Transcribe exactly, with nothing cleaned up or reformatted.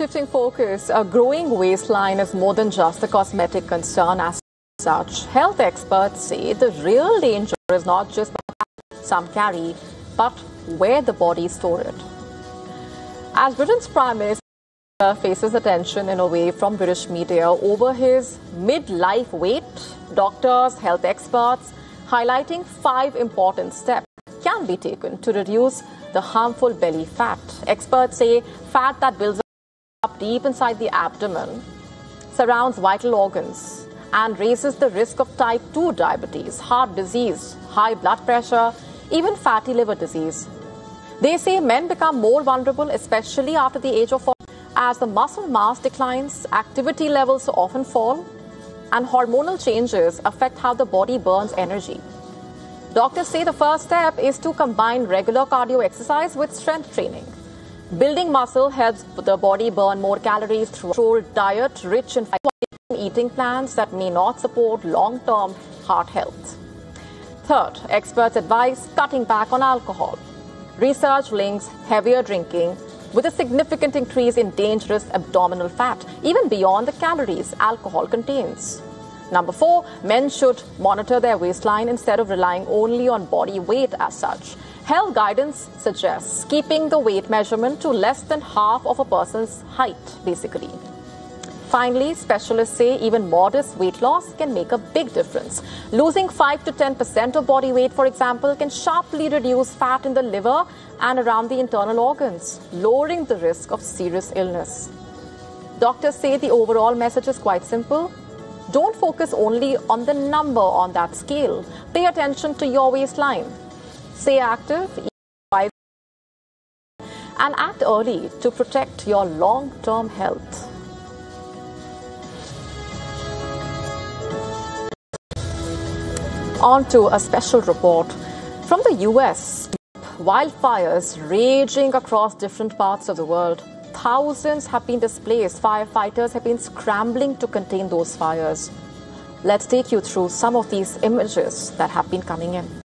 shifting focus, a growing waistline is more than just a cosmetic concern as such. Health experts say the real danger is not just what some carry, but where the body stores it. As Britain's Prime Minister faces attention in a way from British media over his midlife weight, doctors, health experts highlighting five important steps can be taken to reduce the harmful belly fat. Experts say fat that builds up deep inside the abdomen surrounds vital organs and raises the risk of type two diabetes, heart disease, high blood pressure, even fatty liver disease. They say men become more vulnerable, especially after the age of forty, as the muscle mass declines, activity levels often fall, and hormonal changes affect how the body burns energy. Doctors say the first step is to combine regular cardio exercise with strength training. Building muscle helps the body burn more calories through a controlled diet rich in eating plans that may not support long-term heart health. Third, experts advise cutting back on alcohol. Research links heavier drinking with a significant increase in dangerous abdominal fat, even beyond the calories alcohol contains. Number four, men should monitor their waistline instead of relying only on body weight as such. Health guidance suggests keeping the weight measurement to less than half of a person's height, basically. Finally, specialists say even modest weight loss can make a big difference. Losing five to ten percent of body weight, for example, can sharply reduce fat in the liver and around the internal organs, lowering the risk of serious illness. Doctors say the overall message is quite simple. Don't focus only on the number on that scale. Pay attention to your waistline. Stay active, eat wisely, and act early to protect your long-term health. On to a special report from the U S. Wildfires raging across different parts of the world. Thousands have been displaced. Firefighters have been scrambling to contain those fires. Let's take you through some of these images that have been coming in.